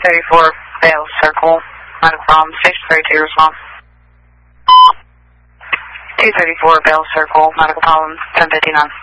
234 Bale Circle, medical problem, station 32, response. 234 Bale Circle, medical problem, 1059.